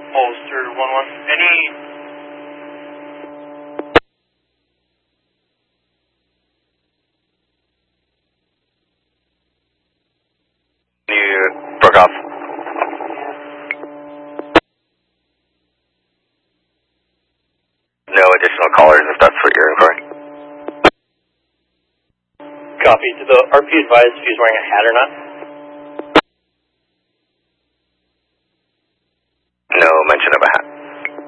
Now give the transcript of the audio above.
Holster 1-1. Any... You broke off. No additional callers if that's what you're inquiring. Copy. Did the RP advise if he's wearing a hat or not?